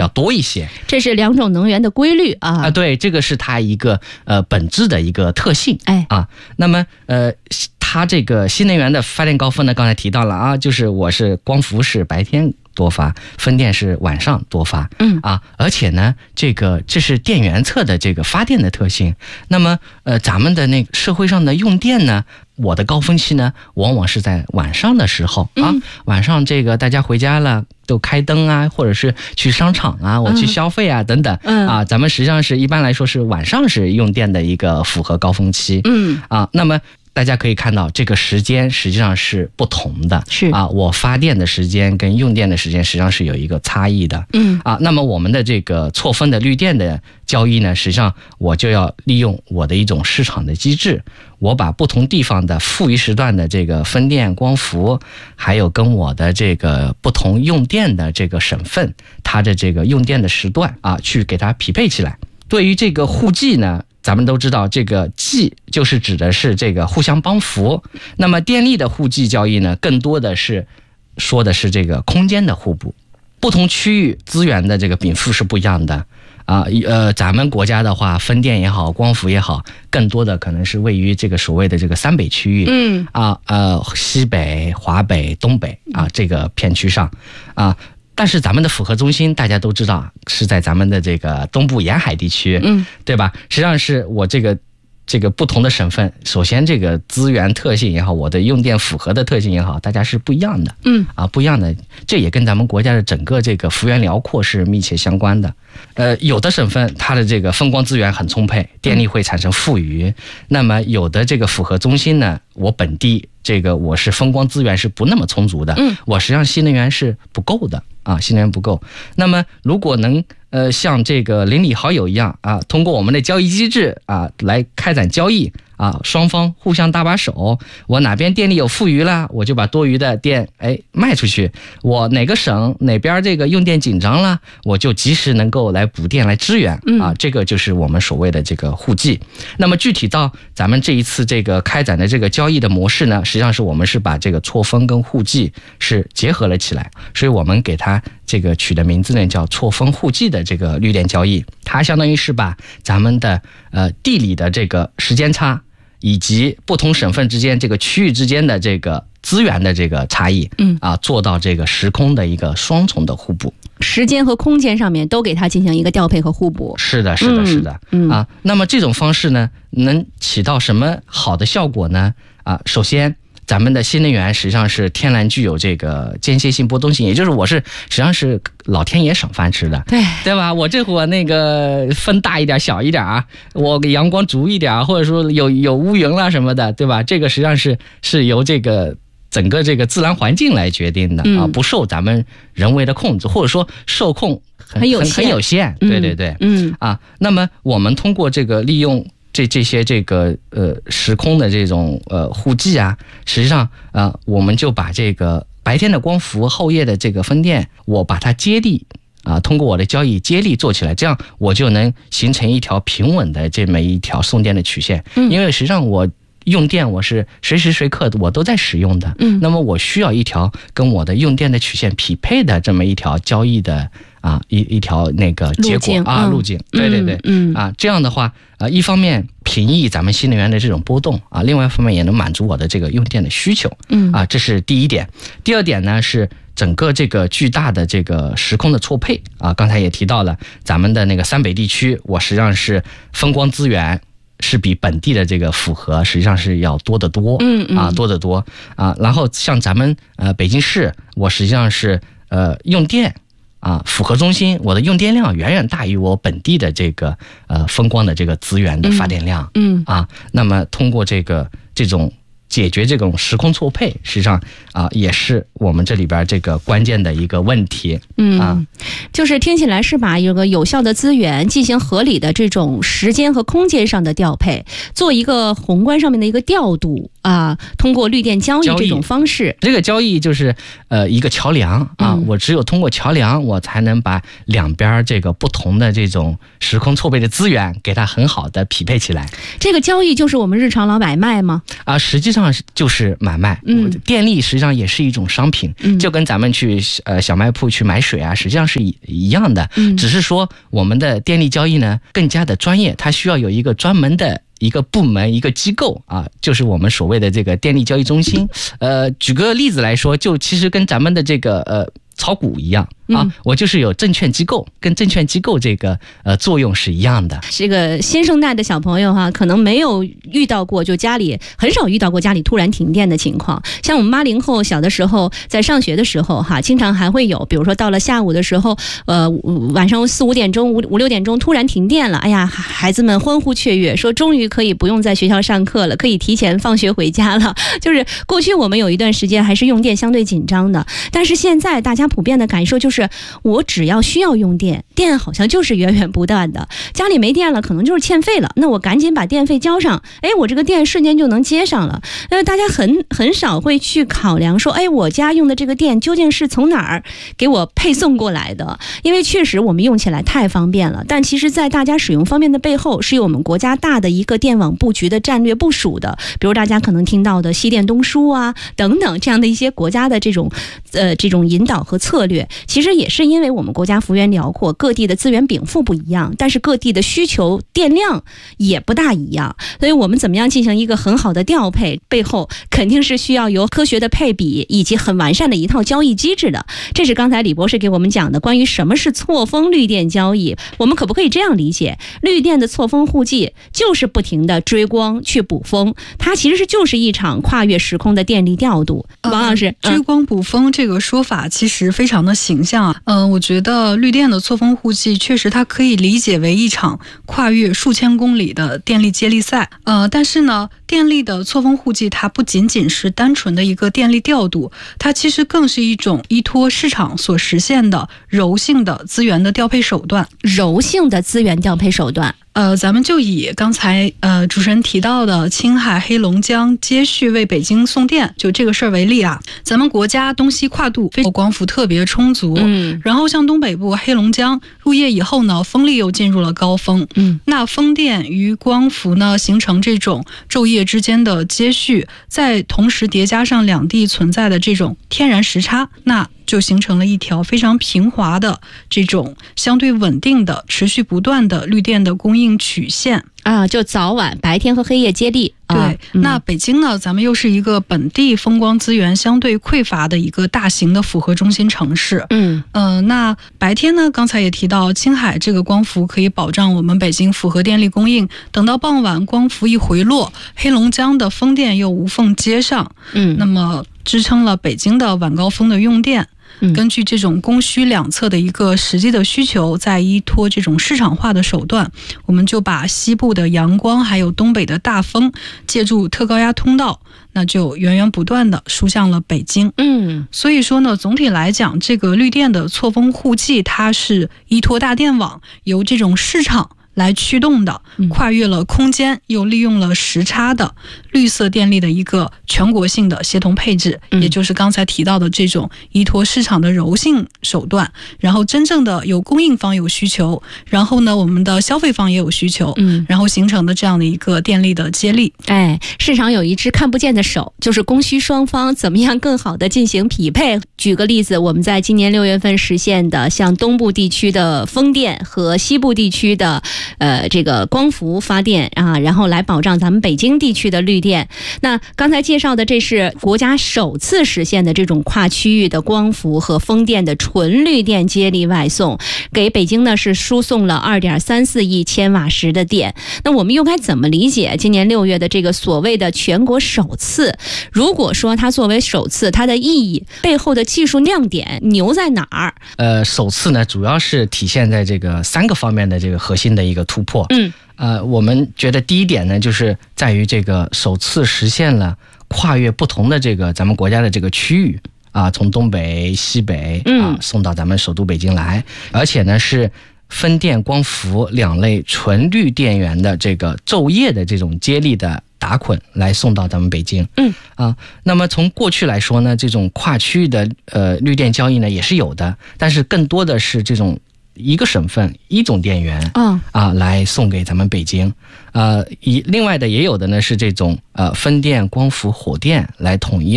要多一些。 这是两种能源的规律啊。 对，这个是它一个本质的一个特性。那么它这个新能源的发电高峰呢，刚才提到了啊，就是我是光伏是白天多发，风电是晚上多发。而且呢，这是电源侧的这个发电的特性。那么咱们的那个社会上的用电呢，我的高峰期呢，往往是在晚上的时候啊。晚上这个大家回家了，都开灯啊，或者是去商场啊，我去消费啊，等等啊，咱们实际上是一般来说是晚上是用电的一个符合高峰期。那么大家可以看到，这个时间实际上是不同的，是啊，我发电的时间跟用电的时间实际上是有一个差异的。那么我们的这个错峰的绿电的交易呢，实际上我就要利用我的一种市场的机制，我把不同地方的富余时段的这个风电、光伏，还有跟我的这个不同用电的这个省份，它的这个用电的时段啊，去给它匹配起来。对于这个互计呢，咱们都知道，这个计就是指的是这个互相帮扶。那么电力的互计交易呢，更多的是说的是这个空间的互补，不同区域资源的这个禀赋是不一样的啊。咱们国家的话，风电也好，光伏也好，更多的可能是位于这个所谓的这个三北区域，西北、华北、东北啊这个片区上啊。但是咱们的复合中心大家都知道是在咱们的这个东部沿海地区，对吧？实际上是我这个不同的省份，首先这个资源特性也好，我的用电符合的特性也好，大家是不一样的，不一样的。这也跟咱们国家的整个这个幅员辽阔是密切相关的。有的省份它的这个风光资源很充沛，电力会产生富余，那么有的这个复合中心呢，我本地这个我是风光资源是不那么充足的，我实际上新能源是不够的啊，新能源不够。那么如果能像这个邻里好友一样啊，通过我们的交易机制啊来开展交易啊，双方互相搭把手，我哪边电力有富余了，我就把多余的电卖出去，我哪个省哪边这个用电紧张了，我就及时能够来补电来支援啊，这个就是我们所谓的这个互计。那么具体到咱们这一次这个开展的这个交易的模式呢，实际上是我们是把这个错峰跟互计是结合了起来，所以我们给它这个取的名字呢叫错峰互计的这个绿电交易。它相当于是把咱们的地理的这个时间差，以及不同省份之间这个区域之间的这个资源的这个差异，做到这个时空的一个双重的互补， 时间和空间上面都给它进行一个调配和互补。 是的，是的，是的，那么这种方式呢，能起到什么好的效果呢？首先，咱们的新能源实际上是天然具有这个间歇性波动性，也就是实际上是老天爷赏饭吃的，对吧？我这会儿那个风大一点小一点啊，我阳光足一点，或者说有乌云啦什么的，对吧？这个实际上是由这个整个这个自然环境来决定的啊，不受咱们人为的控制，或者说受控很有限，对对对，那么我们通过这个利用这些这个时空的这种互计啊，实际上我们就把这个白天的光伏、后夜的这个风电，我把它接力通过我的交易接力做起来，这样我就能形成一条平稳的这么一条送电的曲线。因为实际上我用电我是随时随刻我都在使用的，那么我需要一条跟我的用电的曲线匹配的这么一条交易的一条那个结果路径，对对对，这样的话一方面平抑咱们新能源的这种波动另外一方面也能满足我的这个用电的需求，这是第一点。第二点呢是整个这个巨大的这个时空的错配刚才也提到了，咱们的那个三北地区，我实际上是风光资源是比本地的这个符合实际上是要多得多，多得多然后像咱们北京市，我实际上是用电符合中心，我的用电量远远大于我本地的这个风光的这个资源的发电量，那么通过这种解决这种时空错配，实际上也是我们这里边这个关键的一个问题。 就是听起来是把一个有效的资源进行合理的这种时间和空间上的调配，做一个宏观上面的一个调度通过绿电交易这种方式。 这个交易就是一个桥梁我只有通过桥梁，我才能把两边这个不同的这种时空错配的资源给它很好的匹配起来。 这个交易就是我们日常老买卖吗？ 实际上上就是买卖，电力实际上也是一种商品，就跟咱们去小卖铺去买水啊，实际上是一样的，只是说我们的电力交易呢更加的专业，它需要有一个专门的一个部门一个机构啊，就是我们所谓的这个电力交易中心。举个例子来说，就其实跟咱们的这个炒股一样啊，我就是有证券机构，跟证券机构这个作用是一样的。 这个新生代的小朋友哈，可能没有遇到过，就家里很少遇到过家里突然停电的情况。像我们80后小的时候，在上学的时候哈，经常还会有，比如说到了下午的时候，晚上4、5点钟、5、6点钟突然停电了，哎呀，孩子们欢呼雀跃，说终于可以不用在学校上课了，可以提前放学回家了。就是过去我们有一段时间还是用电相对紧张的，但是现在大家普遍的感受就是，我只要需要用电，电好像就是源源不断的。家里没电了，可能就是欠费了，那我赶紧把电费交上，我这个电瞬间就能接上了。大家很少会去考量说，我家用的这个电究竟是从哪儿给我配送过来的？因为确实我们用起来太方便了，但其实在大家使用方面的背后，是有我们国家大的一个电网布局的战略部署的。比如大家可能听到的西电东输啊等等这样的一些国家的这种引导和策略，其实也是因为我们国家幅员辽阔，各地的资源禀赋不一样，但是各地的需求电量也不大一样，所以我们怎么样进行一个很好的调配，背后肯定是需要有科学的配比以及很完善的一套交易机制的。这是刚才李博士给我们讲的关于什么是错峰绿电交易。我们可不可以这样理解，绿电的错峰互济就是不停的追光去补风，它其实就是一场跨越时空的电力调度。王老师， 追光补风这个说法其实非常的形象啊。我觉得绿电的错峰互济确实它可以理解为一场跨越数千公里的电力接力赛。但是呢，电力的错峰互济它不仅仅是单纯的一个电力调度，它其实更是一种依托市场所实现的柔性的资源的调配手段。 柔性的资源调配手段。 咱们就以刚才主持人提到的青海、黑龙江接续为北京送电，就这个事儿为例啊。咱们国家东西跨度光伏特别充足，然后像东北部黑龙江入夜以后呢，风力又进入了高峰，那风电与光伏呢形成这种昼夜之间的接续，在同时叠加上两地存在的这种天然时差，那就形成了一条非常平滑的这种相对稳定的持续不断的绿电的供应曲线啊，就早晚白天和黑夜接力。 对，那北京呢，咱们又是一个本地风光资源相对匮乏的一个大型的复合中心城市。那白天呢，刚才也提到青海这个光伏可以保障我们北京复合电力供应，等到傍晚光伏一回落，黑龙江的风电又无缝接上，那么支撑了北京的晚高峰的用电。根据这种供需两侧的一个实际的需求，再依托这种市场化的手段，我们就把西部的阳光还有东北的大风借助特高压通道，那就源源不断的输向了北京。所以说呢，总体来讲，这个绿电的错峰互济，它是依托大电网，由这种市场来驱动的，跨越了空间又利用了时差的绿色电力的一个全国性的协同配置，也就是刚才提到的这种依托市场的柔性手段，然后真正的有供应方有需求，然后呢我们的消费方也有需求，然后形成的这样的一个电力的接力。 市场有一只看不见的手，就是供需双方怎么样更好的进行匹配。举个例子，我们在今年6月份实现的像东部地区的风电和西部地区的这个光伏发电啊，然后来保障咱们北京地区的绿电。那刚才介绍的这是国家首次实现的这种跨区域的光伏和风电的纯绿电接力外送，给北京呢是输送了2.34亿千瓦时的电。那我们又该怎么理解今年6月的这个所谓的全国首次？如果说它作为首次，它的意义背后的技术亮点牛在哪儿？ 首次呢，主要是体现在这个3个方面的这个核心的一个突破。我们觉得第一点呢，就是在于这个首次实现了跨越不同的这个咱们国家的这个区域啊，从东北、西北啊送到咱们首都北京来，而且呢是风电、光伏2类纯绿电源的这个昼夜的这种接力的打捆来送到咱们北京。那么从过去来说呢，这种跨区域的绿电交易呢也是有的，但是更多的是这种一个省份一种电源来送给咱们北京。另外的也有的呢是这种分电、光伏、火电来统一